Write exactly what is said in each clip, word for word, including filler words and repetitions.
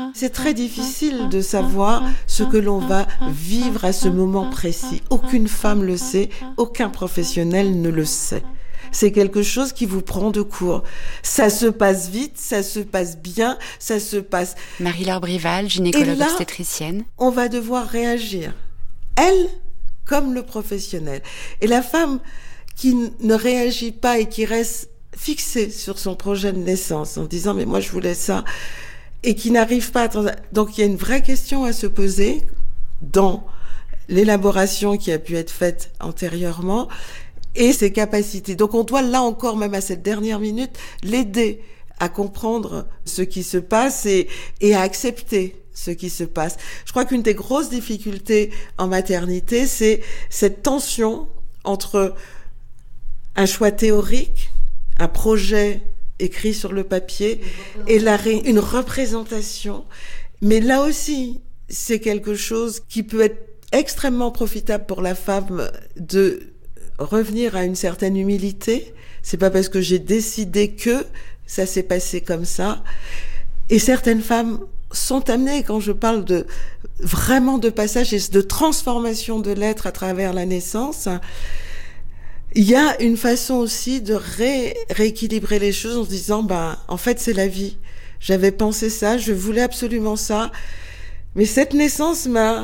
C'est très difficile de savoir ce que l'on va vivre à ce moment précis. Aucune femme le sait, aucun professionnel ne le sait. C'est quelque chose qui vous prend de court. Ça se passe vite, ça se passe bien, ça se passe... Marie-Laure Brival, gynécologue là, obstétricienne. On va devoir réagir. Elle, comme le professionnel. Et la femme qui ne réagit pas et qui reste fixée sur son projet de naissance en disant « mais moi je voulais ça », et qui n'arrive pas à... Trans... Donc il y a une vraie question à se poser dans l'élaboration qui a pu être faite antérieurement et ses capacités. Donc on doit là encore, même à cette dernière minute, l'aider à comprendre ce qui se passe et, et à accepter ce qui se passe. Je crois qu'une des grosses difficultés en maternité, c'est cette tension entre un choix théorique, un projet écrit sur le papier, et la ré- une représentation. Mais là aussi, c'est quelque chose qui peut être extrêmement profitable pour la femme de revenir à une certaine humilité. C'est pas parce que j'ai décidé que ça s'est passé comme ça. Et certaines femmes sont amenées, quand je parle de vraiment de passage et de transformation de l'être à travers la naissance, il y a une façon aussi de ré- rééquilibrer les choses en se disant, ben, en fait, c'est la vie. J'avais pensé ça, je voulais absolument ça, mais cette naissance m'a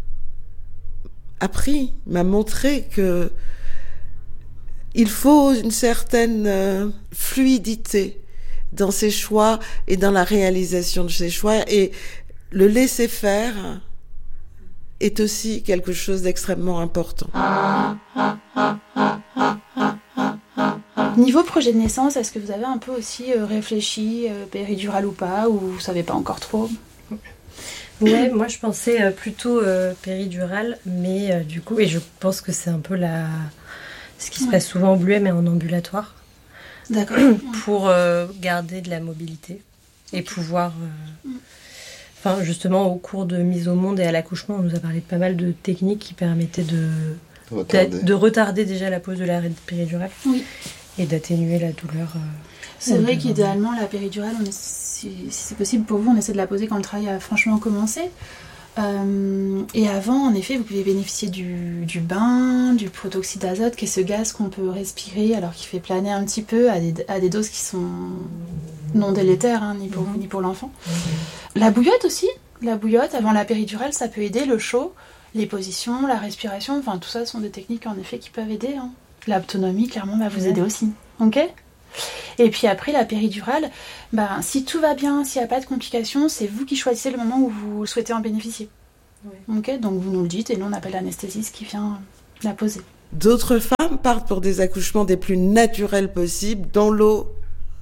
appris, m'a montré que il faut une certaine euh, fluidité dans ses choix et dans la réalisation de ses choix, et le laisser faire est aussi quelque chose d'extrêmement important. Niveau projet de naissance, est-ce que vous avez un peu aussi euh, réfléchi, euh, péridurale ou pas, ou vous savez pas encore trop ? Ouais, moi je pensais euh, plutôt euh, péridurale, mais euh, du coup, et je pense que c'est un peu la... ce qui se passe souvent au Bluet, mais en ambulatoire. D'accord. Pour euh, garder de la mobilité et pouvoir... Euh... Enfin, justement, au cours de mise au monde et à l'accouchement, on nous a parlé de pas mal de techniques qui permettaient de retarder, de, de retarder déjà la pose de la péridurale. Oui. Et d'atténuer la douleur. Euh, c'est vrai qu'idéalement, la péridurale, on est, si, si c'est possible pour vous, on essaie de la poser quand le travail a franchement commencé. Euh, et avant, en effet, vous pouvez bénéficier du, du bain, du protoxyde d'azote, qui est ce gaz qu'on peut respirer, alors qu'il fait planer un petit peu à des, à des doses qui sont non délétères, hein, ni pour vous, ni pour l'enfant. La bouillotte aussi. La bouillotte, avant la péridurale, ça peut aider, le chaud, les positions, la respiration, enfin tout ça sont des techniques en effet qui peuvent aider. Hein. L'autonomie, clairement, va vous aider aussi. Ok ? Et puis après, la péridurale, bah, si tout va bien, s'il n'y a pas de complications, c'est vous qui choisissez le moment où vous souhaitez en bénéficier. Oui. Ok ? Donc vous nous le dites et nous on appelle l'anesthésiste qui vient la poser. D'autres femmes partent pour des accouchements des plus naturels possibles, dans l'eau.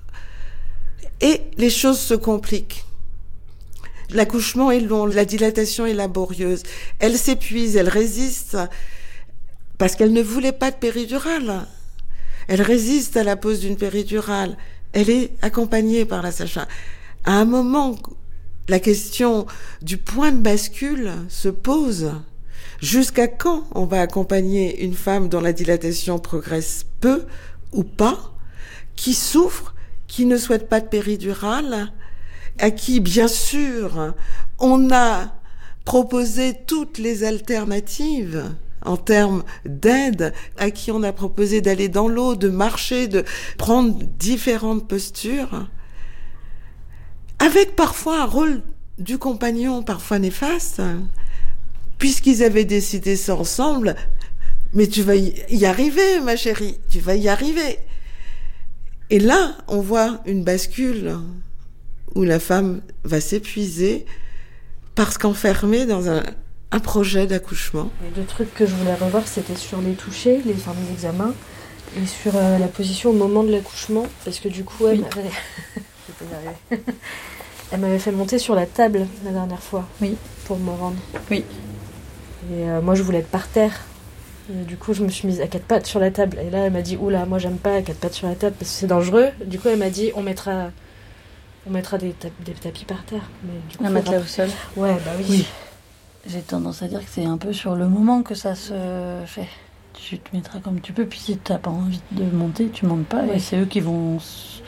Et les choses se compliquent. L'accouchement est long, la dilatation est laborieuse. Elle s'épuise, elle résiste parce qu'elle ne voulait pas de péridurale. Elle résiste à la pose d'une péridurale. Elle est accompagnée par la sage-femme. À un moment, la question du point de bascule se pose. Jusqu'à quand on va accompagner une femme dont la dilatation progresse peu ou pas, qui souffre, qui ne souhaite pas de péridurale, à qui, bien sûr, on a proposé toutes les alternatives en termes d'aide, à qui on a proposé d'aller dans l'eau, de marcher, de prendre différentes postures, avec parfois un rôle du compagnon parfois néfaste, puisqu'ils avaient décidé ça ensemble. Mais tu vas y arriver, ma chérie, tu vas y arriver. Et là, on voit une bascule où la femme va s'épuiser parce qu'enfermée dans un un projet d'accouchement. Les deux trucs que je voulais revoir, c'était sur les touchés, les enfin, les examens, et sur euh, la position au moment de l'accouchement, parce que du coup, elle, oui. m'avait... je peux y arriver. Elle m'avait fait monter sur la table la dernière fois, oui, pour me rendre. Oui. Et euh, moi, je voulais être par terre. Et du coup, je me suis mise à quatre pattes sur la table. Et là, elle m'a dit, oula, moi, j'aime pas à quatre pattes sur la table parce que c'est dangereux. Du coup, elle m'a dit, on mettra, on mettra des, ta- des tapis par terre. Mais du coup, un matelas au sol. Ouais, bah oui. oui. J'ai tendance à dire que c'est un peu sur le moment que ça se fait. Tu te mettras comme tu peux, puis si tu n'as pas envie de monter, tu montes pas. Oui. Et c'est eux qui vont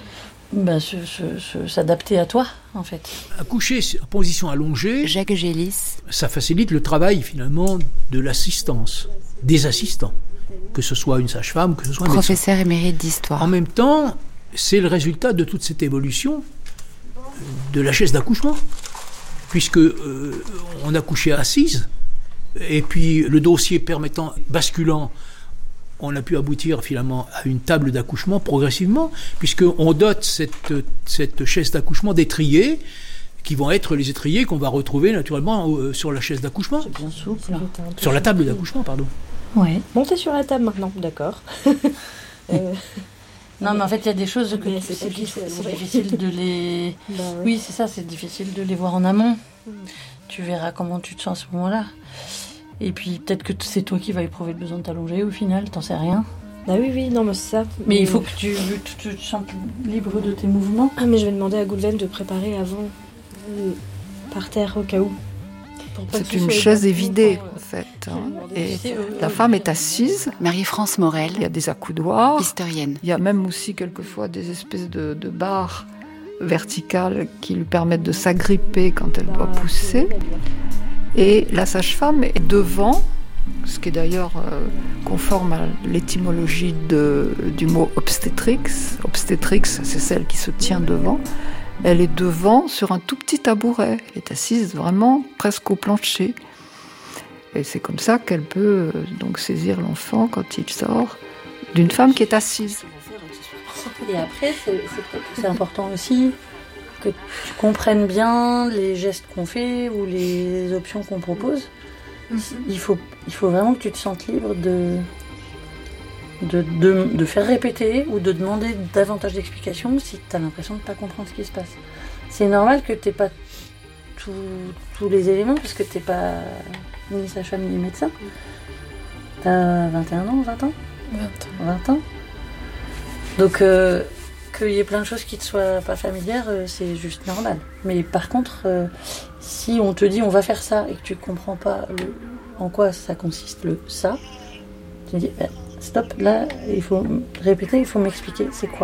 bah, se, se, se, s'adapter à toi, en fait. Accoucher en position allongée, Jacques Gélis, ça facilite le travail, finalement, de l'assistance, des assistants, que ce soit une sage-femme, que ce soit un professeur médecin. émérite d'histoire. En même temps, c'est le résultat de toute cette évolution de la chaise d'accouchement, puisque euh, on accouchait assise, et puis le dossier permettant, basculant, on a pu aboutir finalement à une table d'accouchement progressivement, puisqu'on dote cette, cette chaise d'accouchement d'étriers, qui vont être les étriers qu'on va retrouver naturellement euh, sur la chaise d'accouchement. C'est bien souple. Sur la table d'accouchement, pardon. Ouais. Montez sur la table maintenant, d'accord. euh... Non, mais en fait, il y a des choses que Mais c'est, c'est c'est, difficile, c'est ouais. difficile de les... Bah, ouais. Oui, c'est ça, c'est difficile de les voir en amont. Mm. Tu verras comment tu te sens à ce moment-là. Et puis, peut-être que c'est toi qui vas éprouver le besoin de t'allonger au final, t'en sais rien. Bah oui, oui, non, mais c'est ça. Mais il faut que tu, tu, tu te sentes libre de tes mouvements. Ah, mais je vais demander à Goulven de préparer avant, euh, par terre, au cas où. C'est une chaise évidée, en fait. Hein. Et la femme est assise. Marie-France Morel, il y a des accoudoirs. historienne. Il y a même aussi quelquefois des espèces de, de barres verticales qui lui permettent de s'agripper quand elle doit pousser. Et la sage-femme est devant, ce qui est d'ailleurs euh, conforme à l'étymologie de, du mot obstétrix. Obstétrix, c'est celle qui se tient devant. Elle est devant sur un tout petit tabouret. Elle est assise vraiment presque au plancher. Et c'est comme ça qu'elle peut euh, donc saisir l'enfant quand il sort d'une femme qui est assise. Et après, c'est, c'est, c'est important aussi que tu comprennes bien les gestes qu'on fait ou les options qu'on propose. Mm-hmm. Il faut, il faut vraiment que tu te sentes libre de, de, de, de faire répéter ou de demander davantage d'explications si tu as l'impression de ne pas comprendre ce qui se passe. C'est normal que tu n'aies pas tout, tous les éléments parce que tu n'es pas ni sage-femme ni médecin. Tu as vingt et un ans, vingt ans vingt ans. Donc, euh, qu'il y ait plein de choses qui ne te soient pas familières, euh, c'est juste normal. Mais par contre, euh, si on te dit on va faire ça et que tu ne comprends pas le, en quoi ça consiste le ça, tu dis bah, stop, là, il faut répéter, il faut m'expliquer c'est quoi.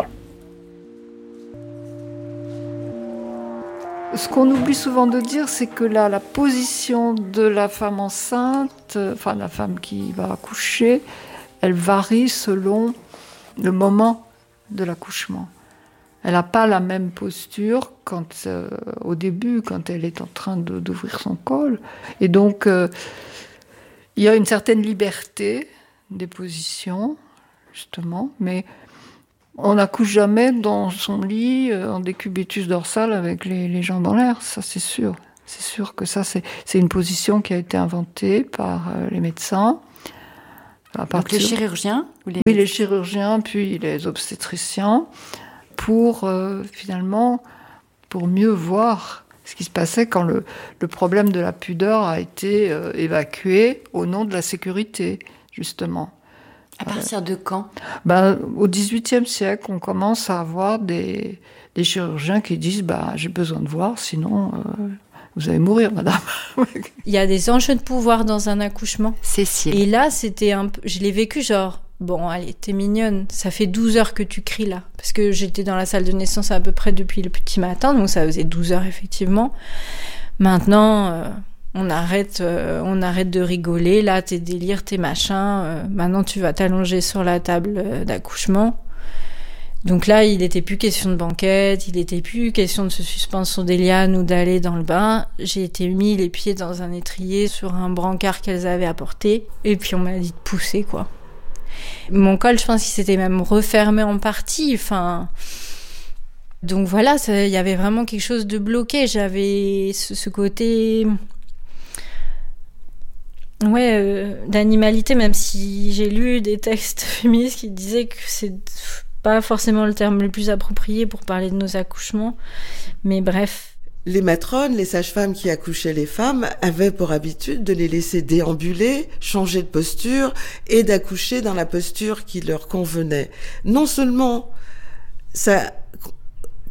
Ce qu'on oublie souvent de dire, c'est que là, la position de la femme enceinte, euh, enfin la femme qui va accoucher, elle varie selon le moment de l'accouchement. Elle n'a pas la même posture quand, euh, au début, quand elle est en train de, d'ouvrir son col. Et donc, euh, il y a une certaine liberté des positions, justement, mais on n'accouche jamais dans son lit, euh, en décubitus dorsal, avec les, les jambes en l'air, ça c'est sûr. C'est sûr que ça, c'est, c'est une position qui a été inventée par euh, les médecins. À partir... Donc les chirurgiens ou les... Oui, les chirurgiens, puis les obstétriciens, pour euh, finalement, pour mieux voir ce qui se passait quand le, le problème de la pudeur a été euh, évacué au nom de la sécurité, justement. À partir de quand ? Ben, au dix-huitième siècle, on commence à avoir des, des chirurgiens qui disent bah, « j'ai besoin de voir, sinon euh, vous allez mourir, madame ». Il y a des enjeux de pouvoir dans un accouchement. Cécile. Et là, c'était un peu... Je l'ai vécu genre... Bon, allez, t'es mignonne, ça fait douze heures que tu cries là. Parce que j'étais dans la salle de naissance à peu près depuis le petit matin, donc ça faisait douze heures effectivement. Maintenant, euh, on, arrête, euh, on arrête de rigoler, là, tes délires, tes machins. Euh, maintenant, tu vas t'allonger sur la table euh, d'accouchement. Donc là, il n'était plus question de banquette, il n'était plus question de se suspendre sur des lianes ou d'aller dans le bain. J'ai été mis les pieds dans un étrier sur un brancard qu'elles avaient apporté. Et puis on m'a dit de pousser, quoi. Mon col, je pense qu'il s'était même refermé en partie. Enfin, donc voilà, il y avait vraiment quelque chose de bloqué. J'avais ce, ce côté, ouais, euh, d'animalité, même si j'ai lu des textes féministes qui disaient que c'est pas forcément le terme le plus approprié pour parler de nos accouchements. Mais bref. Les matrones, les sages-femmes qui accouchaient les femmes, avaient pour habitude de les laisser déambuler, changer de posture et d'accoucher dans la posture qui leur convenait. Non seulement ça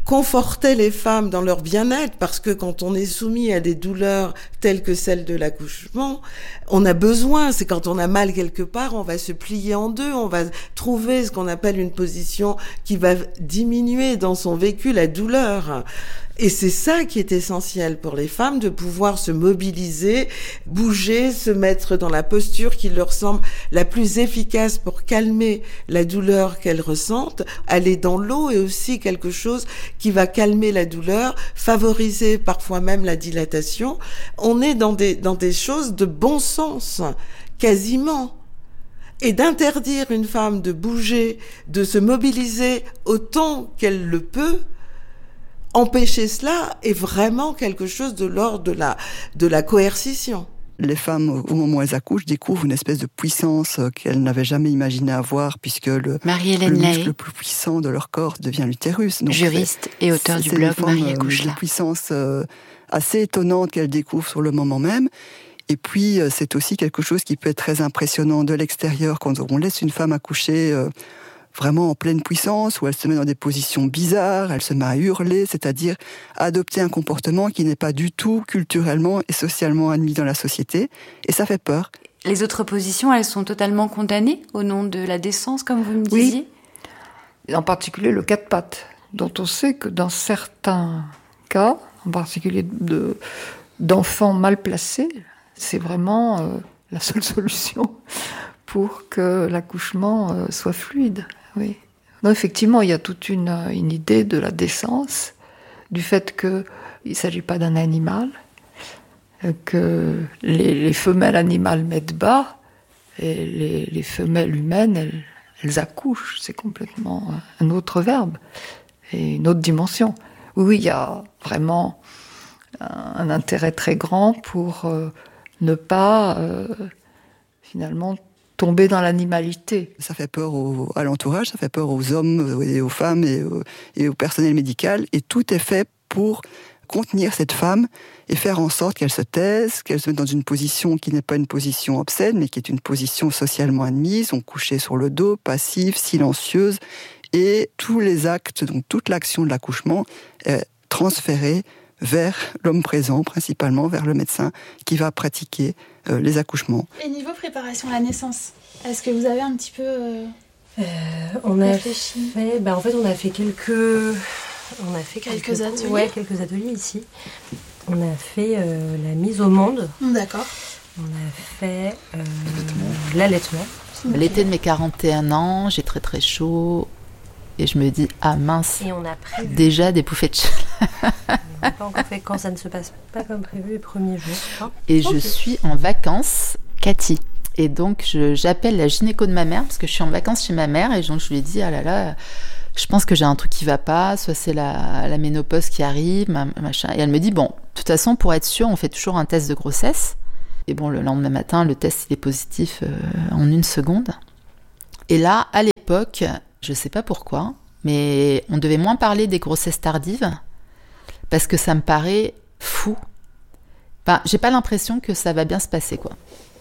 confortait les femmes dans leur bien-être, parce que quand on est soumis à des douleurs telles que celles de l'accouchement, on a besoin, c'est quand on a mal quelque part, on va se plier en deux, on va trouver ce qu'on appelle une position qui va diminuer dans son vécu la douleur. Et c'est ça qui est essentiel pour les femmes, de pouvoir se mobiliser, bouger, se mettre dans la posture qui leur semble la plus efficace pour calmer la douleur qu'elles ressentent. Aller dans l'eau est aussi quelque chose qui va calmer la douleur, favoriser parfois même la dilatation. On est dans des, dans des choses de bon sens, quasiment. Et d'interdire une femme de bouger, de se mobiliser autant qu'elle le peut, empêcher cela est vraiment quelque chose de l'ordre de la, de la coercition. Les femmes, au moment où elles accouchent, découvrent une espèce de puissance qu'elles n'avaient jamais imaginé avoir, puisque le, le muscle le plus puissant de leur corps devient l'utérus. Donc juriste et auteur du blog Marie accouche là. C'est une puissance euh, assez étonnante qu'elles découvrent sur le moment même. Et puis, euh, c'est aussi quelque chose qui peut être très impressionnant de l'extérieur, quand on laisse une femme accoucher euh, vraiment en pleine puissance, où elle se met dans des positions bizarres, elle se met à hurler, c'est-à-dire adopter un comportement qui n'est pas du tout culturellement et socialement admis dans la société, et ça fait peur. Les autres positions, elles sont totalement condamnées au nom de la décence, comme vous me disiez ? Oui, en particulier le quatre pattes, dont on sait que dans certains cas, en particulier de, d'enfants mal placés, c'est vraiment euh, la seule solution pour que l'accouchement euh, soit fluide. Oui. Non, effectivement, il y a toute une, une idée de la décence, du fait qu'il ne s'agit pas d'un animal, que les, les femelles animales mettent bas, et les, les femelles humaines, elles, elles accouchent. C'est complètement un autre verbe et une autre dimension. Oui, oui, il y a vraiment un, un intérêt très grand pour euh, ne pas, euh, finalement, tomber dans l'animalité. Ça fait peur au, à l'entourage, ça fait peur aux hommes et aux femmes et au, et au personnel médical, et tout est fait pour contenir cette femme et faire en sorte qu'elle se taise, qu'elle se mette dans une position qui n'est pas une position obscène, mais qui est une position socialement admise, on couchait sur le dos, passive, silencieuse, et tous les actes, donc toute l'action de l'accouchement est transférée vers l'homme présent, principalement vers le médecin qui va pratiquer euh, les accouchements. Et niveau préparation à la naissance, est-ce que vous avez un petit peu euh, euh, on a réfléchi fait, bah en fait, on a fait quelques, on a fait quelques, quelques ateliers. Ouais, quelques ateliers ici. On a fait euh, la mise au monde. D'accord. On a fait euh, l'allaitement. L'été de mes quarante et un ans, j'ai très très chaud. Et je me dis, ah mince, et on a prévu. Déjà des bouffées de chaleur. On n'a pas encore fait quand ça ne se passe pas comme prévu les premiers jours. Hein. Et okay. Je suis en vacances, Cathy. Et donc je, j'appelle la gynéco de ma mère, parce que je suis en vacances chez ma mère, et donc je lui ai dit, ah là là, je pense que j'ai un truc qui va pas, soit c'est la, la ménopause qui arrive, machin. Et elle me dit, bon, de toute façon, pour être sûre, on fait toujours un test de grossesse. Et bon, le lendemain matin, le test il est positif euh, en une seconde. Et là, à l'époque, je sais pas pourquoi, mais on devait moins parler des grossesses tardives parce que ça me paraît fou. Enfin, j'ai pas l'impression que ça va bien se passer, quoi.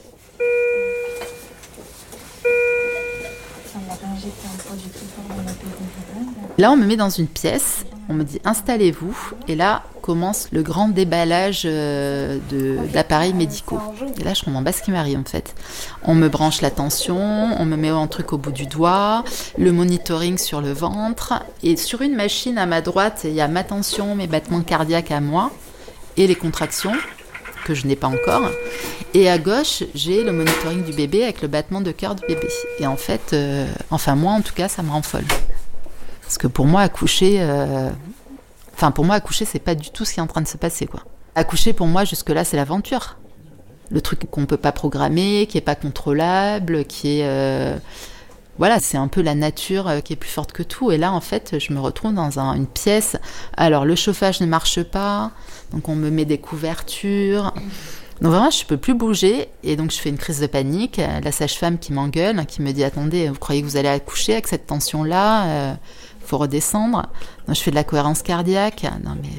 Là, on me met dans une pièce, on me dit installez-vous, et là commence le grand déballage euh, de, d'appareils médicaux. Et là, je comprends pas ce qui m'arrive en fait. On me branche la tension, on me met un truc au bout du doigt, le monitoring sur le ventre, et sur une machine à ma droite, il y a ma tension, mes battements cardiaques à moi, et les contractions, que je n'ai pas encore. Et à gauche, j'ai le monitoring du bébé avec le battement de cœur du bébé. Et en fait, euh, enfin moi en tout cas, ça me rend folle. Parce que pour moi, accoucher, euh... enfin pour moi, accoucher, c'est pas du tout ce qui est en train de se passer, quoi. Accoucher, pour moi, jusque-là, c'est l'aventure. Le truc qu'on peut pas programmer, qui est pas contrôlable, qui est, euh... voilà, c'est un peu la nature qui est plus forte que tout. Et là, en fait, je me retrouve dans un, une pièce. Alors, le chauffage ne marche pas, donc on me met des couvertures. Donc vraiment, je peux plus bouger, et donc je fais une crise de panique. La sage-femme qui m'engueule, qui me dit « Attendez, vous croyez que vous allez accoucher avec cette tension-là euh, faut redescendre. » Donc je fais de la cohérence cardiaque. Non mais...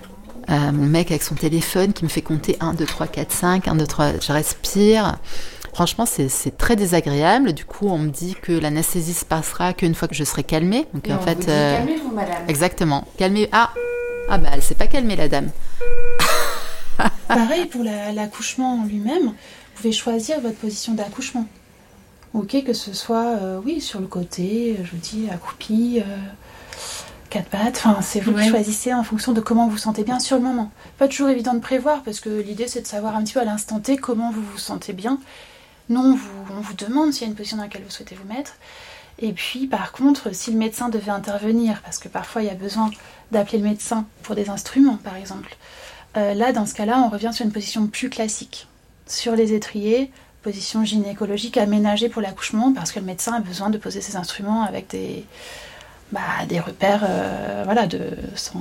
Euh, mon mec avec son téléphone qui me fait compter un, deux, trois, quatre, cinq, un, deux, trois, je respire. Franchement, c'est, c'est très désagréable. Du coup, on me dit que l'anesthésie se passera qu'une fois que je serai calmée. Donc, Et en on fait, vous dit, euh, calmez-vous, madame. Exactement. Calmez. Ah, ah bah, elle s'est pas calmée, la dame. Pareil pour la, l'accouchement en lui-même, vous pouvez choisir votre position d'accouchement. Ok, que ce soit, euh, oui, sur le côté, je vous dis, accroupi, euh, quatre pattes, enfin, c'est vous Ouais. qui choisissez en fonction de comment vous vous sentez bien sur le moment. Pas toujours évident de prévoir, parce que l'idée c'est de savoir un petit peu à l'instant T comment vous vous sentez bien. Nous, on vous, on vous demande s'il y a une position dans laquelle vous souhaitez vous mettre. Et puis, par contre, si le médecin devait intervenir, parce que parfois il y a besoin d'appeler le médecin pour des instruments, par exemple, euh, là, dans ce cas-là, on revient sur une position plus classique. Sur les étriers, position gynécologique aménagée pour l'accouchement, parce que le médecin a besoin de poser ses instruments avec des, bah, des repères, euh, voilà, de, sans...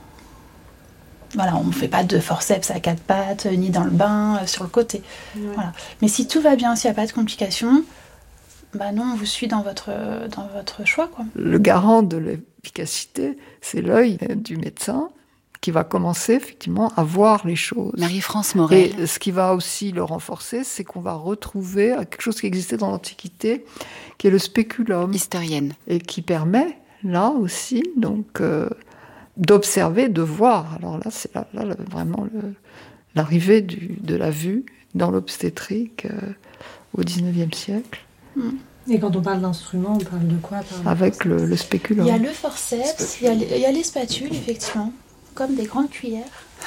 Voilà, on ne fait pas de forceps à quatre pattes, ni dans le bain, euh, sur le côté. Ouais. Voilà. Mais si tout va bien, s'il n'y a pas de complications, bah non, on vous suit dans votre, dans votre choix, quoi. Le garant de l'efficacité, c'est l'œil du médecin qui va commencer effectivement à voir les choses. Marie-France Morel. Et ce qui va aussi le renforcer, c'est qu'on va retrouver quelque chose qui existait dans l'Antiquité, qui est le spéculum. Historienne. Et qui permet, là aussi, donc, euh, d'observer, de voir. Alors là, c'est là, là, le- vraiment le, l'arrivée du, de la vue dans l'obstétrique euh, au dix-neuvième siècle, Et quand on parle d'instrument, on parle de quoi par avec le, le spéculum. Il y a le forceps, il y a les, il y a les spatules, effectivement, comme des grandes cuillères.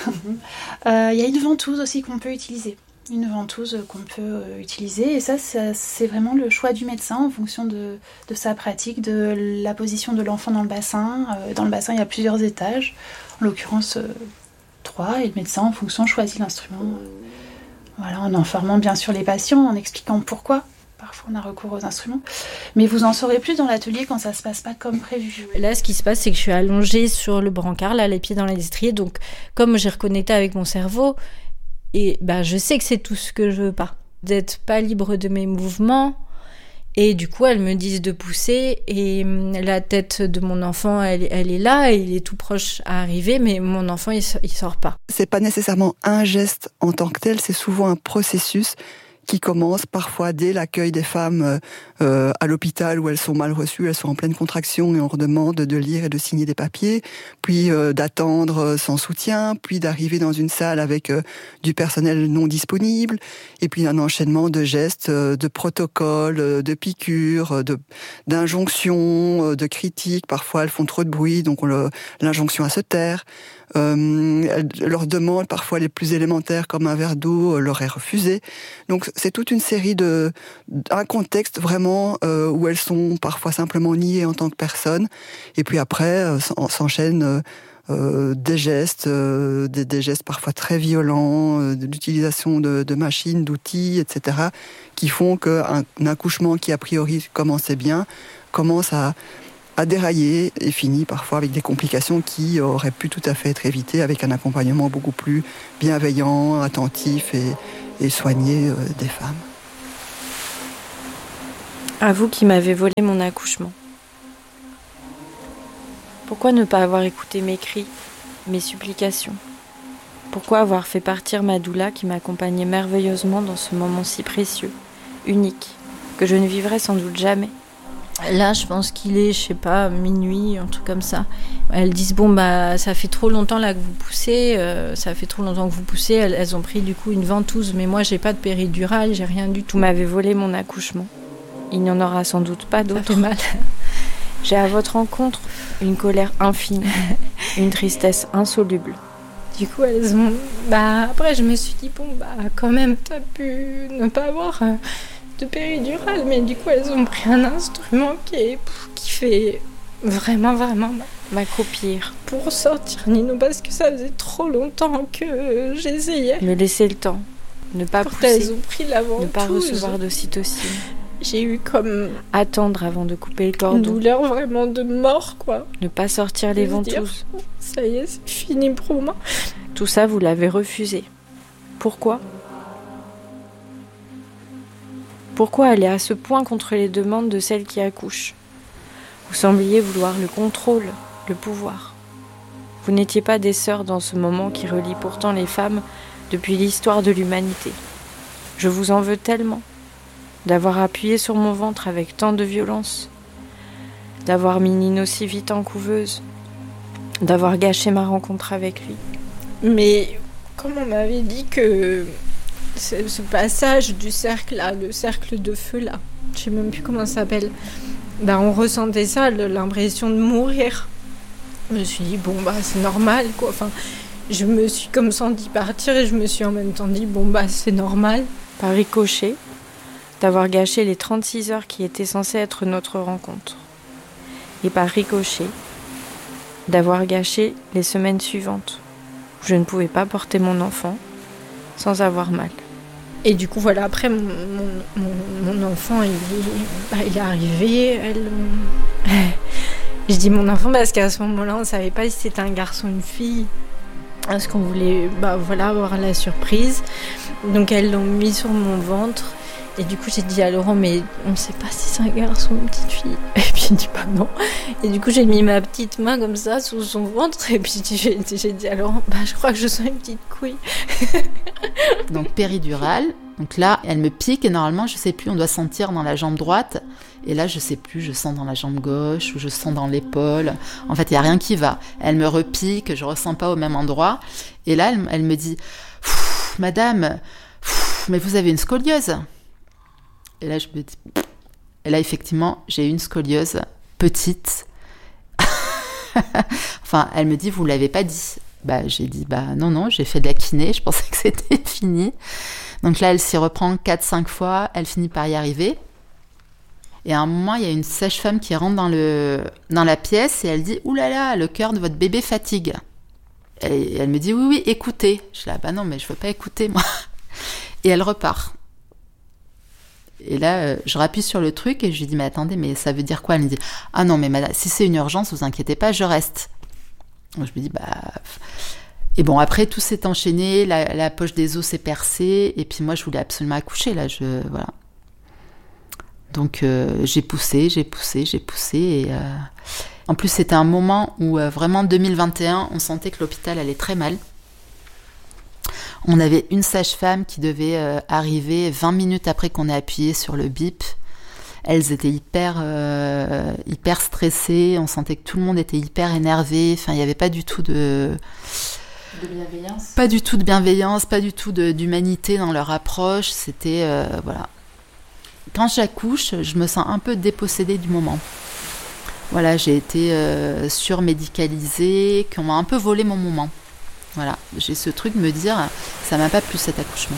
Euh, il y a une ventouse aussi qu'on peut utiliser. Une ventouse qu'on peut euh, utiliser. Et ça, ça, c'est vraiment le choix du médecin en fonction de, de sa pratique, de la position de l'enfant dans le bassin. Euh, dans le bassin, il y a plusieurs étages. En l'occurrence, euh, trois. Et le médecin, en fonction, choisit l'instrument. Euh, voilà, en informant bien sûr les patients, en expliquant pourquoi. Parfois, on a recours aux instruments. Mais vous en saurez plus dans l'atelier quand ça se passe pas comme prévu. Là, ce qui se passe, c'est que je suis allongée sur le brancard, là, les pieds dans les étriers. Donc, comme j'ai reconnecté avec mon cerveau, et bah, je sais que c'est tout ce que je veux pas. D'être pas libre de mes mouvements. Et du coup, elles me disent de pousser. Et hum, la tête de mon enfant, elle, elle est là. Et il est tout proche à arriver. Mais mon enfant, il, il sort pas. C'est pas nécessairement un geste en tant que tel, c'est souvent un processus qui commence parfois dès l'accueil des femmes euh, à l'hôpital où elles sont mal reçues, elles sont en pleine contraction et on leur demande de lire et de signer des papiers, puis euh, d'attendre sans soutien, puis d'arriver dans une salle avec euh, du personnel non disponible, et puis un enchaînement de gestes, euh, de protocoles, euh, de piqûres, de, d'injonctions, euh, de critiques. Parfois elles font trop de bruit, donc on le, l'injonction à se taire. Euh, elles leur demandent parfois les plus élémentaires comme un verre d'eau euh, leur est refusé. Donc c'est toute une série de un contexte vraiment euh, où elles sont parfois simplement niées en tant que personnes, et puis après euh, s'enchaînent euh, euh, des gestes, euh, des, des gestes parfois très violents, euh, de l'utilisation de, de machines, d'outils, et cetera, qui font qu'un un accouchement qui a priori commençait bien commence à à dérailler et finit parfois avec des complications qui auraient pu tout à fait être évitées avec un accompagnement beaucoup plus bienveillant, attentif et, et soigné euh, des femmes. À vous qui m'avez volé mon accouchement. Pourquoi ne pas avoir écouté mes cris, mes supplications ? Pourquoi avoir fait partir ma doula qui m'accompagnait merveilleusement dans ce moment si précieux, unique, que je ne vivrai sans doute jamais ? Là, je pense qu'il est, je sais pas, minuit, un truc comme ça. Elles disent, bon, bah, ça fait trop longtemps là que vous poussez, euh, ça fait trop longtemps que vous poussez. Elles, elles ont pris du coup une ventouse, mais moi, j'ai pas de péridurale, j'ai rien du tout. Vous m'avez volé mon accouchement. Il n'y en aura sans doute pas d'autre. Mal. J'ai à votre rencontre une colère infinie, une tristesse insoluble. Du coup, elles ont... Bah, après, je me suis dit, bon, bah, quand même, t'as pu ne pas avoir... Euh... de péridurale, mais du coup elles ont pris un instrument qui, est, qui fait vraiment vraiment m'accroupir pour sortir Nino, parce que ça faisait trop longtemps que j'essayais. Me laisser le temps, ne pas Quand pousser, elles ont pris la ventouse, ne pas recevoir d'ocytocine. J'ai eu comme attendre avant de couper le cordon. Une douleur vraiment de mort, quoi. Ne pas sortir les ventouses. Ça y est, c'est fini pour moi. Tout ça, vous l'avez refusé. Pourquoi ? Pourquoi aller à ce point contre les demandes de celles qui accouchent ? Vous sembliez vouloir le contrôle, le pouvoir. Vous n'étiez pas des sœurs dans ce moment qui relie pourtant les femmes depuis l'histoire de l'humanité. Je vous en veux tellement. d'avoir appuyé sur mon ventre avec tant de violence, d'avoir mis Nino si vite en couveuse, d'avoir gâché ma rencontre avec lui. Mais comme on m'avait dit que ce, ce passage du cercle là, le cercle de feu là, je sais même plus comment ça s'appelle, bah on ressentait ça, l'impression de mourir. Je me suis dit bon bah c'est normal quoi, enfin je me suis comme senti partir et je me suis en même temps dit bon bah c'est normal. Par ricochet, d'avoir gâché les trente-six heures qui étaient censées être notre rencontre. Et par ricochet, d'avoir gâché les semaines suivantes, où je ne pouvais pas porter mon enfant sans avoir mal. Et du coup, voilà, après, mon, mon, mon, mon enfant, il, bah, il est arrivé. Elle, je dis mon enfant parce qu'à ce moment-là, on ne savait pas si c'était un garçon ou une fille. Parce qu'on voulait bah, voilà, avoir la surprise. Donc, elles l'ont mis sur mon ventre. Et du coup, j'ai dit à Laurent, mais on ne sait pas si c'est un garçon ou une petite fille. Et puis, il dit, bah non. Et du coup, j'ai mis ma petite main comme ça sous son ventre. Et puis, j'ai, j'ai dit à Laurent, bah je crois que je sens une petite couille. Donc, péridurale. Donc là, elle me pique et normalement, je ne sais plus, on doit sentir dans la jambe droite. Et là, je ne sais plus, je sens dans la jambe gauche ou je sens dans l'épaule. En fait, il n'y a rien qui va. Elle me repique, je ne ressens pas au même endroit. Et là, elle, elle me dit, madame, mais vous avez une scoliose. Et là, je me dis... Et là, effectivement, j'ai une scoliose petite. Enfin, elle me dit, vous ne l'avez pas dit. Bah, j'ai dit, bah non, non, j'ai fait de la kiné, je pensais que c'était fini. Donc là, elle s'y reprend quatre cinq fois, elle finit par y arriver. Et à un moment, il y a une sage-femme qui rentre dans, le, dans la pièce et elle dit, ouh là là, le cœur de votre bébé fatigue. Et elle me dit, oui, oui, écoutez. Je dis, ah bah non, mais je ne veux pas écouter, moi. Et elle repart. Et là, euh, je rappuie sur le truc et je lui dis, mais attendez, mais ça veut dire quoi? Elle me dit, ah non, mais madame, si c'est une urgence, vous inquiétez pas, je reste. Donc je me dis, bah... Et bon, après, tout s'est enchaîné, la, la poche des os s'est percée, et puis moi, je voulais absolument accoucher, là, je... Voilà. Donc, euh, j'ai poussé, j'ai poussé, j'ai poussé, et... Euh... En plus, c'était un moment où, euh, vraiment, deux mille vingt et un, on sentait que l'hôpital allait très mal. On avait une sage-femme qui devait euh, arriver vingt minutes après qu'on ait appuyé sur le bip. Elles étaient hyper, euh, hyper stressées. On sentait que tout le monde était hyper énervé. Enfin, il n'y avait pas du tout de... De bienveillance. Pas du tout de bienveillance, pas du tout de, d'humanité dans leur approche. C'était... Euh, voilà. Quand j'accouche, je me sens un peu dépossédée du moment. Voilà, j'ai été euh, surmédicalisée, qu'on m'a un peu volé mon moment. Voilà, j'ai ce truc de me dire, ça m'a pas plu cet accouchement.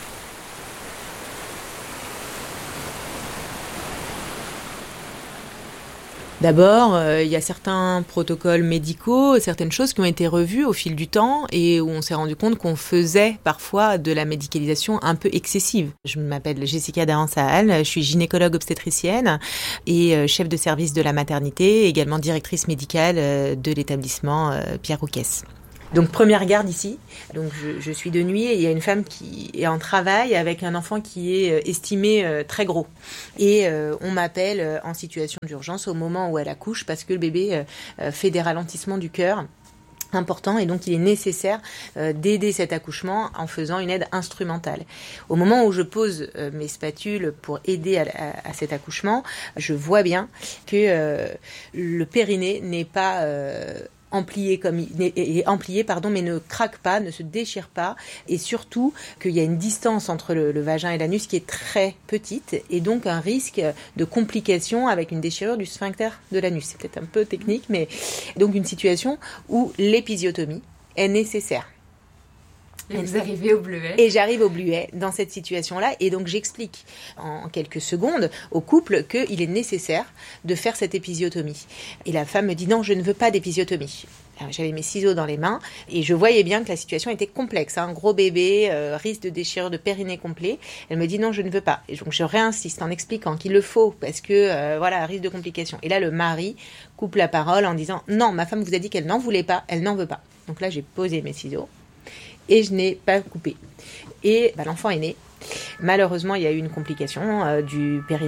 D'abord, euh, il y a certains protocoles médicaux, certaines choses qui ont été revues au fil du temps et où on s'est rendu compte qu'on faisait parfois de la médicalisation un peu excessive. Je m'appelle Jessica Dahan-Sahal, je suis gynécologue obstétricienne et chef de service de la maternité, également directrice médicale de l'établissement Pierre Rouquès. Donc première garde ici, donc je, je suis de nuit et il y a une femme qui est en travail avec un enfant qui est estimé euh, très gros. Et euh, on m'appelle euh, en situation d'urgence au moment où elle accouche parce que le bébé euh, fait des ralentissements du cœur importants et donc il est nécessaire euh, d'aider cet accouchement en faisant une aide instrumentale. Au moment où je pose euh, mes spatules pour aider à, à, à cet accouchement, je vois bien que euh, le périnée n'est pas... Euh, Amplié comme il est amplié pardon mais ne craque pas, ne se déchire pas et surtout qu'il y a une distance entre le, le vagin et l'anus qui est très petite et donc un risque de complication avec une déchirure du sphincter de l'anus. C'est peut-être un peu technique mais donc une situation où l'épisiotomie est nécessaire. Et vous arrivez au Bluet. Et j'arrive au Bluet dans cette situation-là. Et donc, j'explique en quelques secondes au couple qu'il est nécessaire de faire cette épisiotomie. Et la femme me dit non, je ne veux pas d'épisiotomie. Alors, j'avais mes ciseaux dans les mains et je voyais bien que la situation était complexe. Un hein, gros bébé, euh, risque de déchirure de périnée complet. Elle me dit non, je ne veux pas. Et donc, je réinsiste en expliquant qu'il le faut parce que, euh, voilà, risque de complication. Et là, le mari coupe la parole en disant non, ma femme vous a dit qu'elle n'en voulait pas, elle n'en veut pas. Donc là, j'ai posé mes ciseaux. Et je n'ai pas coupé. Et bah, l'enfant est né. Malheureusement, il y a eu une complication euh, du périnée.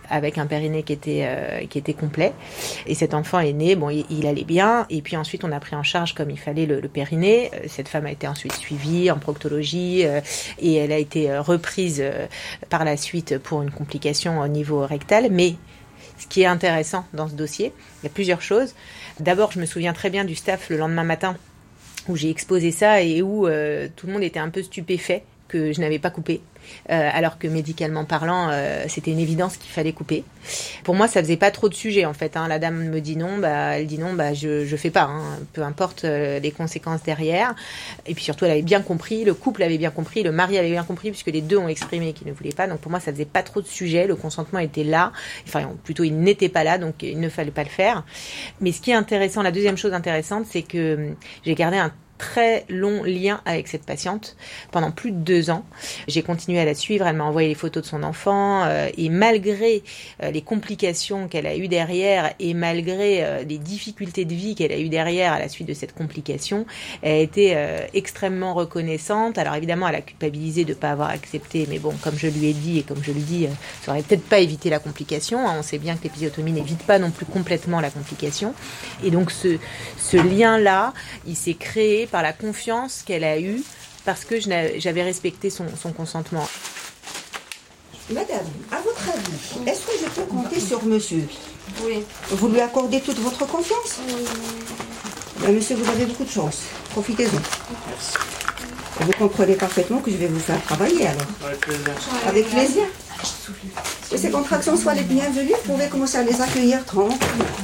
avec un périnée qui était, euh, qui était complet. Et cet enfant est né, bon, il, il allait bien. Et puis ensuite, on a pris en charge comme il fallait le, le périnée. Cette femme a été ensuite suivie en proctologie euh, et elle a été reprise euh, par la suite pour une complication au niveau rectal. Mais ce qui est intéressant dans ce dossier, il y a plusieurs choses. D'abord, je me souviens très bien du staff le lendemain matin où j'ai exposé ça et où euh, tout le monde était un peu stupéfait que je n'avais pas coupé, euh, alors que médicalement parlant, euh, c'était une évidence qu'il fallait couper. Pour moi, ça faisait pas trop de sujet en fait. Hein. La dame me dit non, bah elle dit non, bah je je fais pas. Hein. Peu importe euh, les conséquences derrière. Et puis surtout, elle avait bien compris, le couple avait bien compris, le mari avait bien compris, puisque les deux ont exprimé qu'ils ne voulaient pas. Donc pour moi, ça faisait pas trop de sujet. Le consentement était là, enfin plutôt il n'était pas là, donc il ne fallait pas le faire. Mais ce qui est intéressant, la deuxième chose intéressante, c'est que j'ai gardé un très long lien avec cette patiente pendant plus de deux ans. J'ai continué à la suivre, elle m'a envoyé les photos de son enfant euh, et malgré euh, les complications qu'elle a eues derrière et malgré euh, les difficultés de vie qu'elle a eues derrière à la suite de cette complication, elle a été euh, extrêmement reconnaissante. Alors évidemment, elle a culpabilisé de ne pas avoir accepté, mais bon, comme je lui ai dit et comme je lui dis, euh, ça aurait peut-être pas évité la complication. Hein. On sait bien que l'épisiotomie n'évite pas non plus complètement la complication. Et donc ce, ce lien-là, il s'est créé par la confiance qu'elle a eue, parce que je j'avais respecté son, son consentement. Madame, à votre avis, est-ce que je peux compter sur monsieur? Oui. Vous lui accordez toute votre confiance? Oui. Ben, monsieur, vous avez beaucoup de chance. Profitez-en. Merci. Vous comprenez parfaitement que je vais vous faire travailler alors. Avec plaisir. Avec plaisir. Que ces contractions soient les bienvenues, vous pouvez commencer à les accueillir tranquille.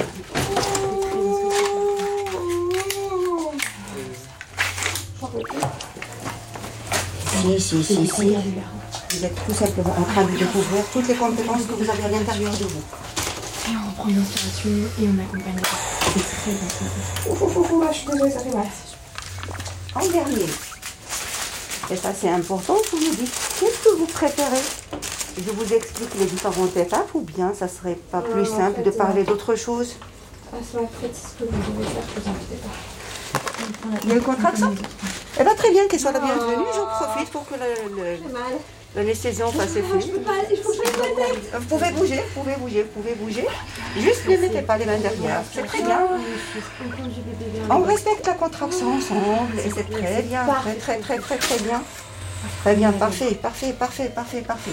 Si, si, si, si. Vous êtes tout simplement en train de découvrir toutes les compétences que vous avez à l'intérieur de vous. Et on reprend une inspiration et on accompagne. C'est très bien. Ouf, ouf, ouf, ouf, je suis désolée, ça fait mal. En dernier, et ça c'est important, vous me dites qu'est-ce que vous préférez? Je vous explique les différentes étapes ou bien ça serait pas plus euh, simple en fait, de parler euh, d'autre chose? En fait, ce que vous devez faire, ne vous inquiétez pas. Il y a une contraction? Eh bien très bien, qu'elle soit la bienvenue, j'en profite pour que l'anesthésion fasse effet. Vous pouvez bouger, vous pouvez bouger, vous pouvez bouger. Juste ne mettez pas les mains derrière, c'est très bien. On respecte la contraction ensemble et c'est très bien, très très très très très bien. Très bien, parfait, parfait, parfait, parfait, parfait.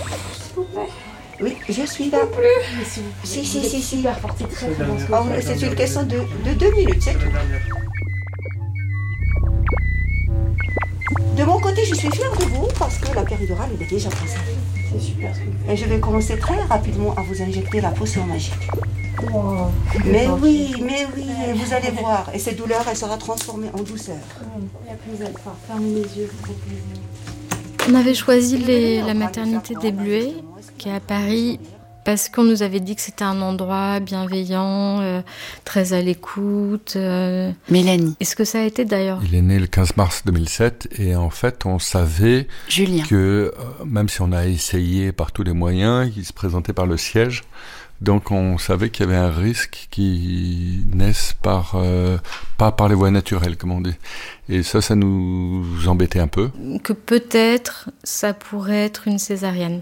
Oui, je suis là. Si, si, si, si. C'est une question de, de deux minutes, c'est tout. De mon côté, je suis fière de vous parce que la péridurale elle est déjà passée. C'est super. Et je vais commencer très rapidement à vous injecter la potion magique. Wow. Mais oui, mais oui, vous allez voir. Et cette douleur, elle sera transformée en douceur. Il y a plus à faire. Fermez les yeux. On avait choisi les, la maternité des Bleuets, qui est à Paris, parce qu'on nous avait dit que c'était un endroit bienveillant, euh, très à l'écoute. Euh... Mélanie. Est-ce que ça a été d'ailleurs? Il est né le quinze mars deux mille sept et en fait on savait Julien. que euh, même si on a essayé par tous les moyens, il se présentait par le siège. Donc on savait qu'il y avait un risque qui naisse par euh, pas par les voies naturelles, comme on dit. Et ça, ça nous embêtait un peu. Que peut-être ça pourrait être une césarienne.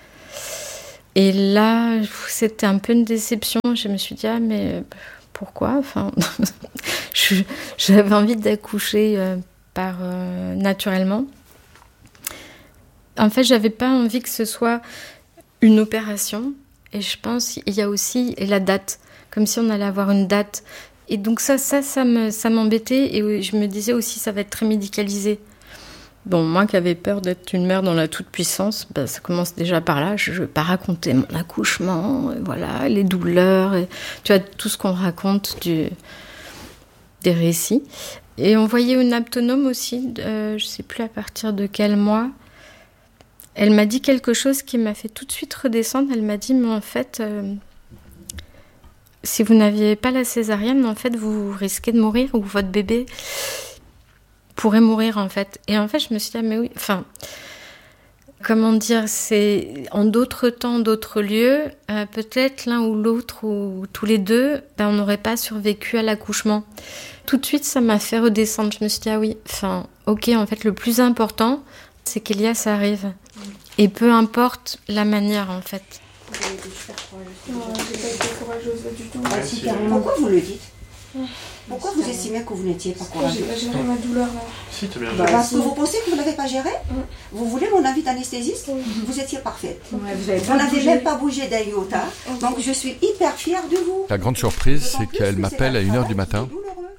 Et là, c'était un peu une déception. Je me suis dit, ah, mais pourquoi? Enfin, je, j'avais envie d'accoucher euh, par, euh, naturellement. En fait, j'avais pas envie que ce soit une opération. Et je pense qu'il y a aussi la date, comme si on allait avoir une date. Et donc ça, ça, ça, me, ça m'embêtait. Et je me disais aussi, ça va être très médicalisé. Bon, moi qui avais peur d'être une mère dans la toute-puissance, bah, ça commence déjà par là. Je ne vais pas raconter mon accouchement, et voilà, les douleurs, et, tu vois, tout ce qu'on raconte du, des récits. Et on voyait une aptonome aussi, euh, je ne sais plus à partir de quel mois. Elle m'a dit quelque chose qui m'a fait tout de suite redescendre. Elle m'a dit, mais en fait, euh, si vous n'aviez pas la césarienne, en fait, vous risquez de mourir ou votre bébé pourrait mourir, en fait. Et en fait, je me suis dit, ah, mais oui, enfin, comment dire, c'est en d'autres temps, d'autres lieux, euh, peut-être l'un ou l'autre ou tous les deux, ben, on n'aurait pas survécu à l'accouchement. Tout de suite, ça m'a fait redescendre. Je me suis dit, ah oui, enfin, ok, en fait, le plus important, c'est qu'Elias arrive. Et peu importe la manière, en fait. Vous avez été super courageuse. Non, j'ai pas été courageuse du tout. Ah, si, pourquoi vous le dites? Pourquoi vous estimez que vous n'étiez pas courageuse? J'ai géré ma douleur là. Si, tu as bien géré. Parce que vous pensez que vous ne l'avez pas géré? Vous voulez mon avis d'anesthésiste? Vous étiez parfaite. Ouais, vous vous n'avez même pas bougé d'un iota. Donc je suis hyper fière de vous. La grande surprise, c'est qu'elle m'appelle à une heure du matin.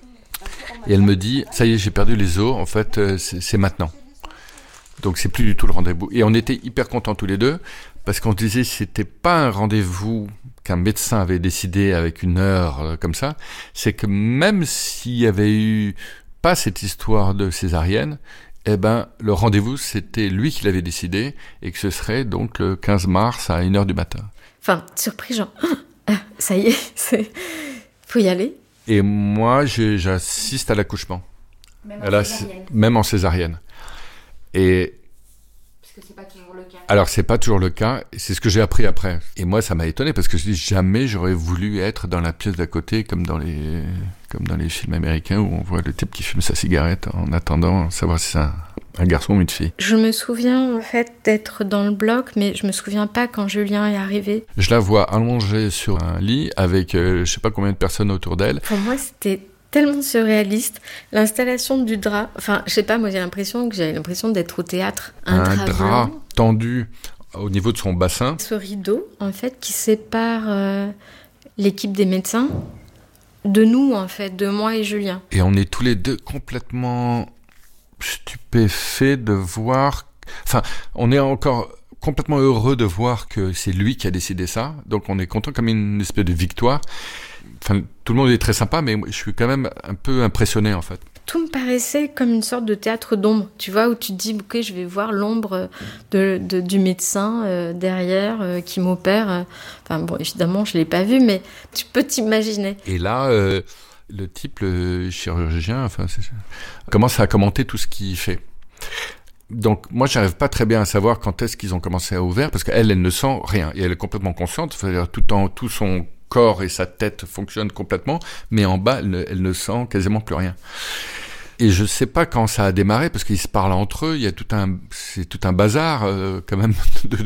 Et elle me dit, ça y est, j'ai perdu les os, en fait, c'est, c'est maintenant. Donc c'est plus du tout le rendez-vous. Et on était hyper contents tous les deux, parce qu'on se disait, c'était pas un rendez-vous qu'un médecin avait décidé avec une heure euh, comme ça, c'est que même s'il y avait eu pas cette histoire de césarienne, eh ben, le rendez-vous, c'était lui qui l'avait décidé, et que ce serait donc le quinze mars à une heure du matin. Enfin, surpris, genre, oh, ça y est, c'est... faut y aller. Et moi, j'ai, j'assiste à l'accouchement. Même en, la, même en césarienne. Et parce que c'est pas toujours le cas. Alors c'est pas toujours le cas, c'est ce que j'ai appris après. Et moi ça m'a étonné parce que je dis jamais j'aurais voulu être dans la pièce d'à côté comme dans les comme dans les films américains où on voit le type qui fume sa cigarette en attendant savoir si c'est un, un garçon ou une fille. Je me souviens en fait d'être dans le bloc, mais je me souviens pas quand Julien est arrivé. Je la vois allongée sur un lit avec euh, je sais pas combien de personnes autour d'elle. Pour moi c'était tellement surréaliste, l'installation du drap. Enfin, je sais pas, moi j'ai l'impression que j'avais l'impression d'être au théâtre. Un, un drap, drap tendu au niveau de son bassin. Ce rideau, en fait, qui sépare euh, l'équipe des médecins de nous, en fait, de moi et Julien. Et on est tous les deux complètement stupéfaits de voir... Enfin, on est encore complètement heureux de voir que c'est lui qui a décidé ça. Donc on est content comme une espèce de victoire. Enfin, tout le monde est très sympa, mais je suis quand même un peu impressionné, en fait. Tout me paraissait comme une sorte de théâtre d'ombre, tu vois, où tu te dis, ok, je vais voir l'ombre de, de, du médecin euh, derrière euh, qui m'opère. Enfin, bon, évidemment, je ne l'ai pas vu, mais tu peux t'imaginer. Et là, euh, le type, le chirurgien, enfin, c'est, commence à commenter tout ce qu'il fait. Donc, moi, j'arrive pas très bien à savoir quand est-ce qu'ils ont commencé à ouvrir, parce qu'elle, elle ne sent rien. Et elle est complètement consciente, c'est-à-dire tout, en, tout son corps et sa tête fonctionnent complètement, mais en bas, elle ne, elle ne sent quasiment plus rien. Et je sais pas quand ça a démarré, parce qu'ils se parlent entre eux, il y a tout un, c'est tout un bazar, euh, quand même.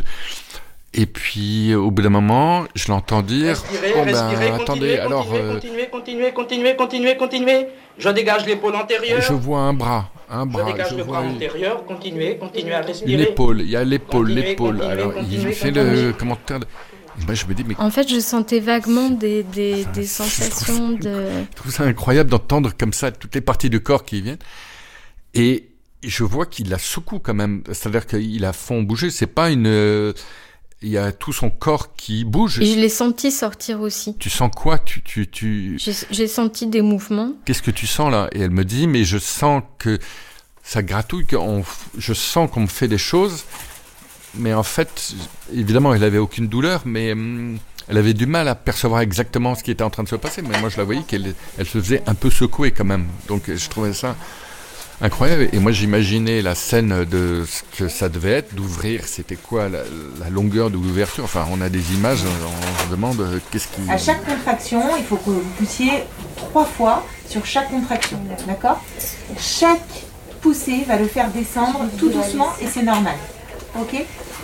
Et puis, au bout d'un moment, je l'entends dire, respirez, oh ben, respirez, attendez, continuez, alors... Continuez, euh, continuez, continuez, continuez, continuez, continuez. Je dégage l'épaule antérieure. Je vois un bras, un bras. Je dégage je le vois bras une... antérieur, continuez, continuez à respirer. L'épaule, il y a l'épaule, continuez, l'épaule. Continuez, alors, continuez, il fait continuez. le commentaire... De... Et ben, je me dis, mais... En fait, je sentais vaguement des, des, enfin, des sensations je trouve, de... Je trouve ça incroyable d'entendre comme ça toutes les parties du corps qui viennent. Et je vois qu'il la secoue quand même. C'est-à-dire qu'il la font bouger. C'est pas une... Euh, il y a tout son corps qui bouge. Et je l'ai senti sortir aussi. Tu sens quoi? tu, tu, tu... J'ai, j'ai senti des mouvements. Qu'est-ce que tu sens là? Et elle me dit, mais je sens que ça gratouille, que on, je sens qu'on me fait des choses. Mais en fait, évidemment, elle avait aucune douleur, mais hum, elle avait du mal à percevoir exactement ce qui était en train de se passer. Mais moi, je la voyais qu'elle elle se faisait un peu secouer quand même. Donc, je trouvais ça incroyable. Et moi, j'imaginais la scène de ce que ça devait être, d'ouvrir. C'était quoi la, la longueur de l'ouverture? Enfin, on a des images, on se demande qu'est-ce qui... À chaque contraction, il faut que vous poussiez trois fois sur chaque contraction, d'accord? Chaque poussée va le faire descendre tout doucement et c'est normal. Ok.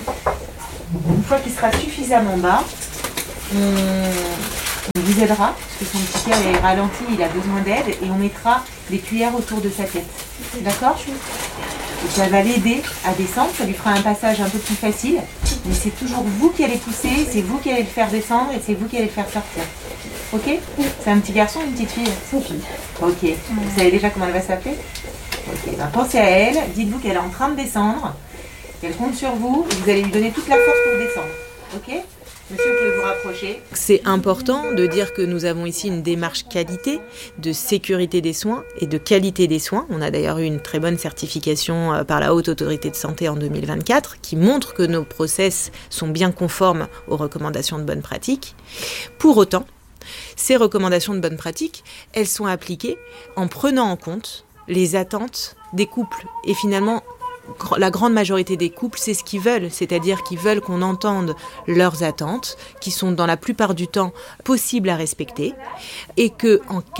Une fois qu'il sera suffisamment bas, on, on vous aidera, parce que son petit cœur est ralenti, il a besoin d'aide, et on mettra des cuillères autour de sa tête. D'accord? Et ça va l'aider à descendre, ça lui fera un passage un peu plus facile, mais c'est toujours vous qui allez pousser, c'est vous qui allez le faire descendre, et c'est vous qui allez le faire sortir. Ok? C'est un petit garçon ou une petite fille? C'est une fille. Ok. Vous savez déjà comment elle va s'appeler? Ok. Ben, pensez à elle, dites-vous qu'elle est en train de descendre. Elle compte sur vous et vous allez lui donner toute la force pour descendre. Ok? Monsieur, vous pouvez vous rapprocher. C'est important de dire que nous avons ici une démarche qualité, de sécurité des soins et de qualité des soins. On a d'ailleurs eu une très bonne certification par la Haute Autorité de Santé en deux mille vingt-quatre qui montre que nos process sont bien conformes aux recommandations de bonne pratique. Pour autant, ces recommandations de bonne pratique, elles sont appliquées en prenant en compte les attentes des couples et finalement la grande majorité des couples, c'est ce qu'ils veulent, c'est-à-dire qu'ils veulent qu'on entende leurs attentes, qui sont dans la plupart du temps possibles à respecter, et que en cas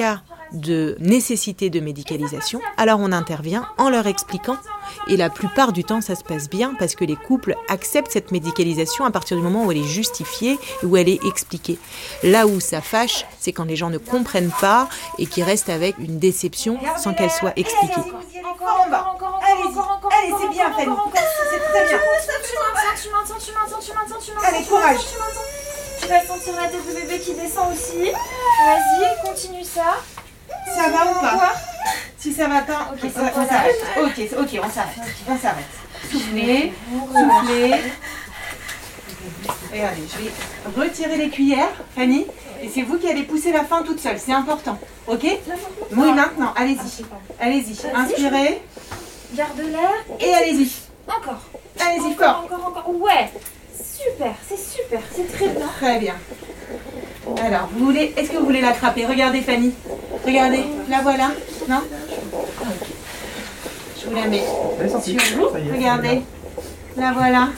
de nécessité de médicalisation, alors on intervient en leur expliquant. Et la plupart du temps, ça se passe bien parce que les couples acceptent cette médicalisation à partir du moment où elle est justifiée et où elle est expliquée. Là où ça fâche, c'est quand les gens ne comprennent pas et qu'ils restent avec une déception sans qu'elle soit expliquée. Encore en bas. Allez-y. Allez, c'est bien, Fanny. C'est très bien. Tu maintiens, tu maintiens, tu maintiens, tu maintiens, tu maintiens. Allez, courage. Tu vas sentir la tête de bébé qui descend aussi. Vas-y, continue ça. Ça va ou pas? Si ça va pas, ok, on, on s'arrête. Ok, ok, on s'arrête. On s'arrête. Soufflez, soufflez. Regardez, je vais retirer les cuillères, Fanny, et c'est vous qui allez pousser la fin toute seule, c'est important, ok? Oui, maintenant, allez-y, allez-y, inspirez. Garde l'air. Et allez-y. Encore. Allez-y, encore, fort. encore, encore. Ouais, super, c'est super, c'est très bien. Très bien. Alors, vous voulez, est-ce que vous voulez l'attraper? Regardez, Fanny. Regardez, la voilà. Non? Je vous la mets sur vous. Regardez, la voilà.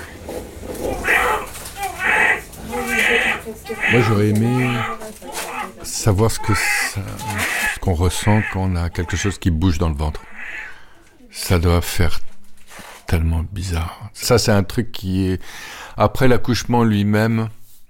Moi, j'aurais aimé savoir ce que ça, ce qu'on ressent quand on a quelque chose qui bouge dans le ventre. Ça doit faire tellement bizarre. Ça, c'est un truc qui est... Après l'accouchement lui-même,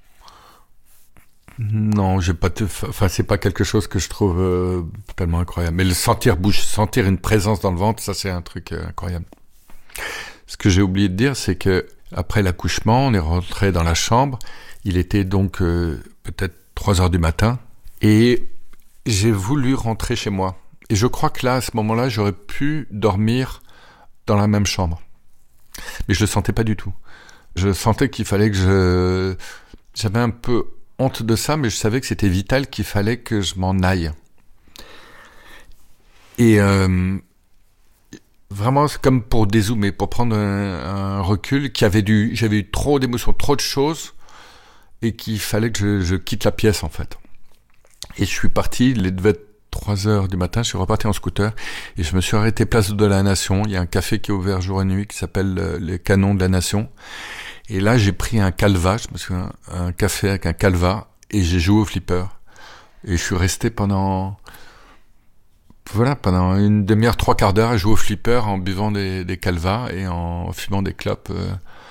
non, j'ai pas... Te... Enfin, c'est pas quelque chose que je trouve euh, tellement incroyable. Mais le sentir bouger, sentir une présence dans le ventre, ça, c'est un truc euh, incroyable. Ce que j'ai oublié de dire, c'est que après l'accouchement, on est rentré dans la chambre. Il était donc euh, peut-être trois heures du matin. Et j'ai voulu rentrer chez moi. Et je crois que là, à ce moment-là, j'aurais pu dormir dans la même chambre. Mais je le sentais pas du tout. Je sentais qu'il fallait que je... J'avais un peu honte de ça, mais je savais que c'était vital, qu'il fallait que je m'en aille. Et euh, vraiment, c'est comme pour dézoomer, pour prendre un, un recul, qui avait dû, j'avais eu trop d'émotions, trop de choses, et qu'il fallait que je, je quitte la pièce, en fait. Et je suis parti, il devait être trois heures du matin, je suis reparti en scooter, et je me suis arrêté place de la Nation. Il y a un café qui est ouvert jour et nuit, qui s'appelle euh, les Canons de la Nation. Et là, j'ai pris un calva, je me souviens, un café avec un calva, et j'ai joué au flipper. Et je suis resté pendant, voilà, pendant une demi-heure, trois quarts d'heure, à jouer au flipper en buvant des, des calvas et en fumant des clopes. Euh,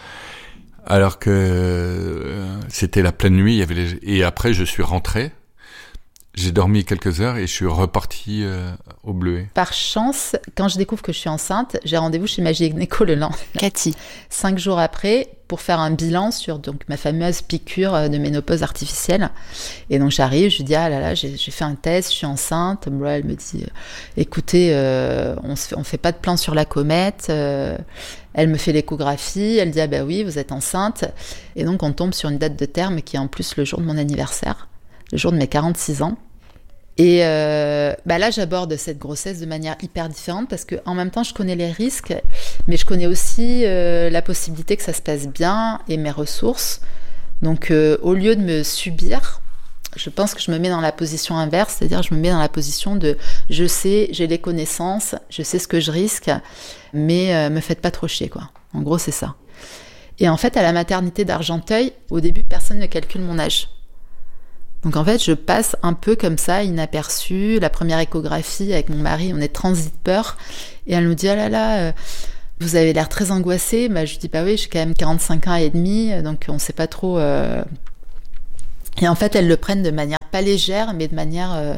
alors que euh, c'était la pleine nuit, il y avait les... et après, je suis rentré. J'ai dormi quelques heures et je suis reparti euh, au Bleuet. Par chance, quand je découvre que je suis enceinte, j'ai rendez-vous chez ma gynéco le lendemain. Cathy. Cinq jours après, pour faire un bilan sur donc ma fameuse piqûre de ménopause artificielle. Et donc j'arrive, je lui dis ah là là, j'ai, j'ai fait un test, je suis enceinte. Bon, elle me dit, écoutez, euh, on se fait, on fait pas de plan sur la comète. Euh, elle me fait l'échographie, elle dit ah bah oui, vous êtes enceinte. Et donc on tombe sur une date de terme qui est en plus le jour de mon anniversaire. Le jour de mes quarante-six ans. Et euh, bah là, j'aborde cette grossesse de manière hyper différente parce qu'en même temps, je connais les risques, mais je connais aussi euh, la possibilité que ça se passe bien et mes ressources. Donc, euh, au lieu de me subir, je pense que je me mets dans la position inverse, c'est-à-dire je me mets dans la position de je sais, j'ai les connaissances, je sais ce que je risque, mais euh, me faites pas trop chier, quoi. En gros, c'est ça. Et en fait, à la maternité d'Argenteuil, au début, personne ne calcule mon âge. Donc en fait, je passe un peu comme ça, inaperçue. La première échographie avec mon mari, on est transit peur. Et elle nous dit, ah là là, euh, vous avez l'air très angoissée. Bah, je lui dis, bah oui, j'ai quand même quarante-cinq ans et demi, donc on sait pas trop. Euh... Et en fait, elles le prennent de manière pas légère, mais de manière euh,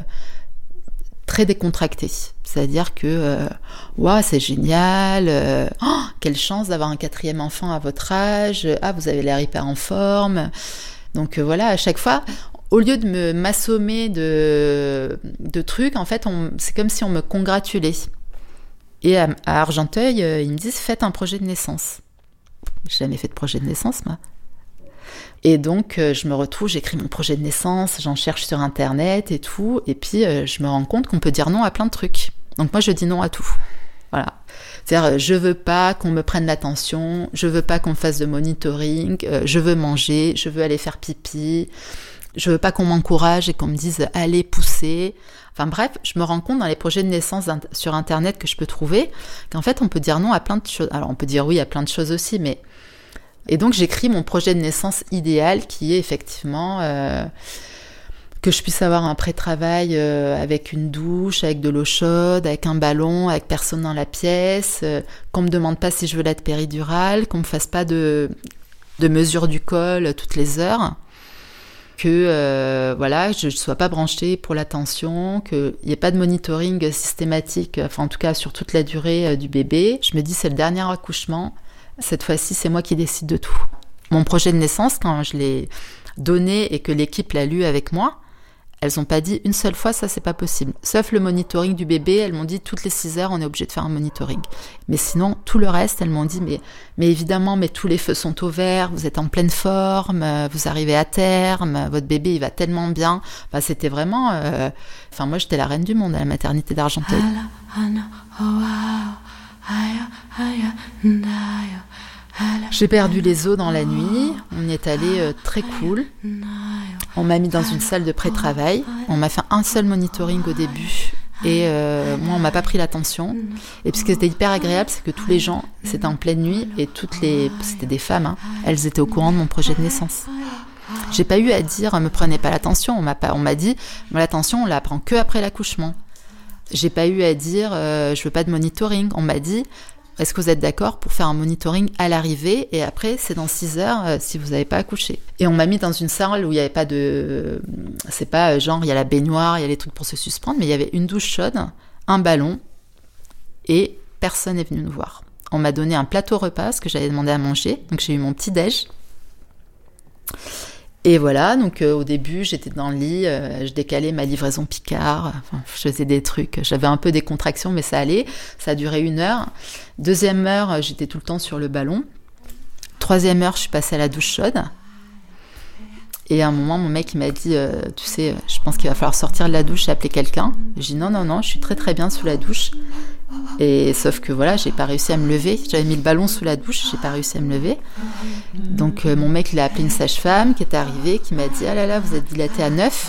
très décontractée. C'est-à-dire que, euh, wow, c'est génial, euh, oh, quelle chance d'avoir un quatrième enfant à votre âge. Ah, vous avez l'air hyper en forme. Donc euh, voilà, à chaque fois... Au lieu de me m'assommer de, de trucs, en fait, on, c'est comme si on me congratulait. Et à, à Argenteuil, euh, ils me disent « Faites un projet de naissance ». J'ai jamais fait de projet de naissance, moi. Et donc, euh, je me retrouve, j'écris mon projet de naissance, j'en cherche sur Internet et tout. Et puis, euh, je me rends compte qu'on peut dire non à plein de trucs. Donc moi, je dis non à tout. Voilà. C'est-à-dire, je veux pas qu'on me prenne l'attention, je veux pas qu'on me fasse de monitoring, euh, je veux manger, je veux aller faire pipi... Je veux pas qu'on m'encourage et qu'on me dise « allez, poussez ». Enfin bref, je me rends compte dans les projets de naissance sur Internet que je peux trouver qu'en fait, on peut dire non à plein de choses. Alors, on peut dire oui à plein de choses aussi, mais... Et donc, j'écris mon projet de naissance idéal qui est effectivement... Euh... que je puisse avoir un pré-travail euh, avec une douche, avec de l'eau chaude, avec un ballon, avec personne dans la pièce, euh, qu'on me demande pas si je veux l'aide péridurale, qu'on me fasse pas de, de mesure du col toutes les heures, que euh, voilà, je ne sois pas branchée pour la tension, qu'il n'y ait pas de monitoring systématique, enfin en tout cas sur toute la durée euh, du bébé. Je me dis c'est le dernier accouchement, cette fois-ci c'est moi qui décide de tout. Mon projet de naissance, quand je l'ai donné et que l'équipe l'a lu avec moi, elles n'ont pas dit une seule fois ça c'est pas possible. Sauf le monitoring du bébé, elles m'ont dit toutes les six heures on est obligé de faire un monitoring. Mais sinon tout le reste elles m'ont dit mais, mais évidemment mais tous les feux sont au vert, vous êtes en pleine forme, vous arrivez à terme, votre bébé il va tellement bien. Enfin, c'était vraiment... Euh... Enfin moi j'étais la reine du monde à la maternité d'Argenteuil. J'ai perdu les os dans la nuit, on y est allé euh, très cool. On m'a mis dans une salle de pré-travail, on m'a fait un seul monitoring au début et euh, moi on m'a pas pris la tension. Et puis ce qui était hyper agréable, c'est que tous les gens, c'était en pleine nuit et toutes les, c'était des femmes, hein, elles étaient au courant de mon projet de naissance. J'ai pas eu à dire me prenez pas la tension, on m'a pas, on m'a dit bon, la tension on la prend que après l'accouchement. J'ai pas eu à dire euh, je veux pas de monitoring, on m'a dit est-ce que vous êtes d'accord pour faire un monitoring à l'arrivée et après c'est dans six heures euh, si vous n'avez pas accouché. Et on m'a mis dans une salle où il n'y avait pas de... C'est pas euh, genre il y a la baignoire, il y a les trucs pour se suspendre, mais il y avait une douche chaude, un ballon et personne n'est venu nous voir. On m'a donné un plateau repas parce que j'avais demandé à manger, donc j'ai eu mon petit déj. Et voilà, donc euh, au début, j'étais dans le lit, euh, je décalais ma livraison Picard, enfin, je faisais des trucs, j'avais un peu des contractions, mais ça allait, ça a duré une heure. Deuxième heure, j'étais tout le temps sur le ballon. Troisième heure, je suis passée à la douche chaude. Et à un moment, mon mec, il m'a dit, euh, tu sais, je pense qu'il va falloir sortir de la douche et appeler quelqu'un. J'ai dit, non, non, non, je suis très très bien sous la douche. Et sauf que voilà, j'ai pas réussi à me lever. J'avais mis le ballon sous la douche, j'ai pas réussi à me lever. Donc euh, mon mec, il a appelé une sage-femme qui était arrivée, qui m'a dit ah là là, vous êtes dilatée à neuf.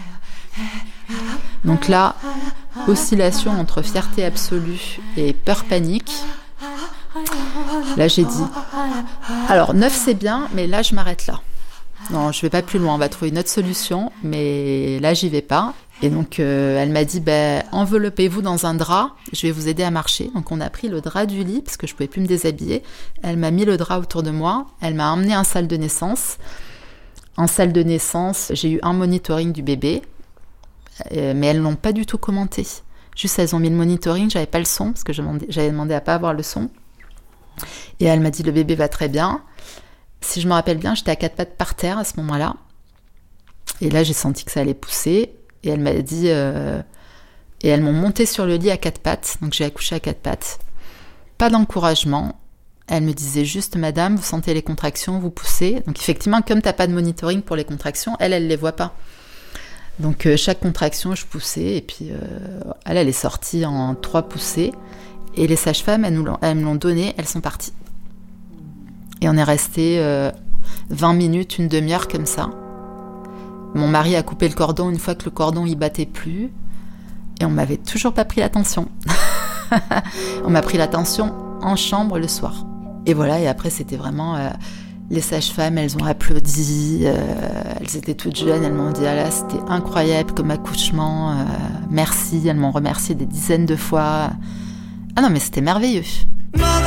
Donc là, oscillation entre fierté absolue et peur panique. Là, j'ai dit alors neuf c'est bien, mais là je m'arrête là. Non, je vais pas plus loin, on va trouver une autre solution, mais là j'y vais pas. Et donc, euh, elle m'a dit, bah, enveloppez-vous dans un drap, je vais vous aider à marcher. Donc, on a pris le drap du lit, parce que je pouvais plus me déshabiller. Elle m'a mis le drap autour de moi. Elle m'a emmenée en salle de naissance. En salle de naissance, j'ai eu un monitoring du bébé, euh, mais elles n'ont pas du tout commenté. Juste, elles ont mis le monitoring, j'avais pas le son, parce que j'avais demandé à pas avoir le son. Et elle m'a dit, le bébé va très bien. Si je me rappelle bien, j'étais à quatre pattes par terre à ce moment-là. Et là, j'ai senti que ça allait pousser. Et elle m'a dit... Euh, et elles m'ont monté sur le lit à quatre pattes. Donc j'ai accouché à quatre pattes. Pas d'encouragement. Elle me disait juste, madame, vous sentez les contractions, vous poussez. Donc effectivement, comme t'as pas de monitoring pour les contractions, elle, elle les voit pas. Donc euh, chaque contraction, je poussais. Et puis, euh, elle, elle est sortie en trois poussées. Et les sages-femmes, elles, nous l'ont, elles me l'ont donné, elles sont parties. Et on est resté euh, vingt minutes, une demi-heure comme ça. Mon mari a coupé le cordon une fois que le cordon y battait plus. Et on m'avait toujours pas pris la tension. On m'a pris la tension en chambre le soir. Et voilà, et après c'était vraiment... Euh, les sages-femmes, elles ont applaudi. Euh, elles étaient toutes jeunes, elles m'ont dit « Ah là, c'était incroyable comme accouchement. Euh, merci ». Elles m'ont remercié des dizaines de fois. Ah non, mais c'était merveilleux.